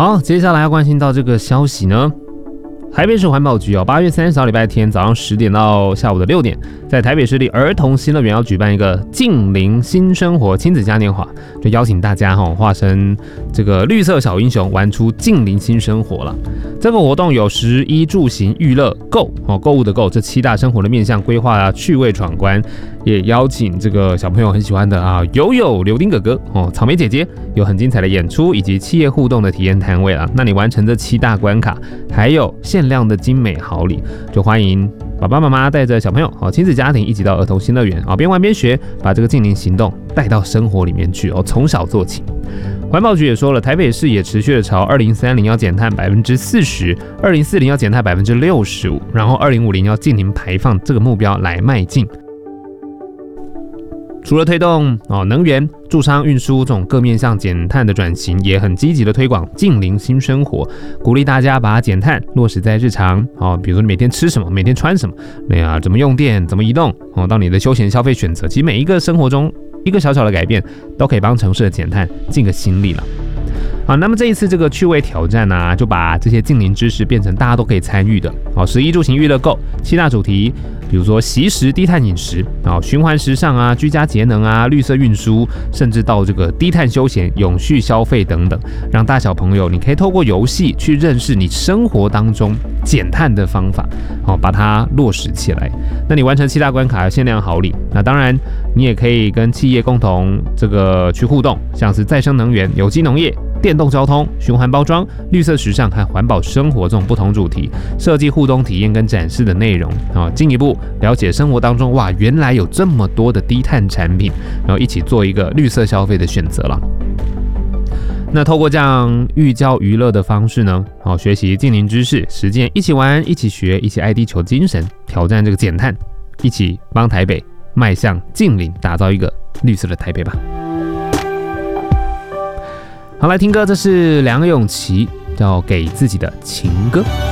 好，接下来要关心到这个消息呢，台北市环保局8月30号礼拜天早上10点到下午的6点，在台北市立儿童新乐园要举办一个近邻新生活亲子嘉年华，就邀请大家化身这个绿色小英雄，玩出近邻新生活了。这个活动有食衣住行娱乐购购物的购这7大生活的面向规划趣味闯关，也邀请这个小朋友很喜欢的友友、柳丁哥哥草莓姐姐，有很精彩的演出以及企业互动的体验摊位啦。那你完成这7大关卡，还有限量的精美好礼，就欢迎爸爸妈妈带着小朋友亲子家庭一起到儿童新乐园边玩边学，把这个近邻行动带到生活里面去从小做起。环保局也说了，台北市也持续的朝2030要减碳40%，2040要减碳65%，然后2050要净零排放这个目标来迈进。除了推动能源、住商、运输这种各面向减碳的转型，也很积极的推广近邻新生活，鼓励大家把减碳落实在日常比如说你每天吃什么，每天穿什么，怎么用电，怎么移动到你的休闲消费选择，其实每一个生活中一个小小的改变，都可以帮城市的减碳尽个心力了。好，那么这一次这个趣味挑战就把这些近邻知识变成大家都可以参与的食衣住行娱乐购7大主题，比如说惜食低碳饮食循环时尚居家节能绿色运输，甚至到这个低碳休闲、永续消费等等，让大小朋友你可以透过游戏去认识你生活当中减碳的方法把它落实起来。那你完成7大关卡有限量好礼，那当然你也可以跟企业共同这个去互动，像是再生能源、有机农业、电动交通、循环包装、绿色时尚和环保生活这种不同主题，设计互动体验跟展示的内容进一步了解生活当中原来有这么多的低碳产品，然后一起做一个绿色消费的选择了。那透过这样寓教于乐的方式呢，学习近邻知识，实践一起玩、一起学、一起爱地球精神，挑战这个减碳，一起帮台北迈向近邻，打造一个绿色的台北吧。好，来听歌，这是梁咏琪叫《给自己的情歌》。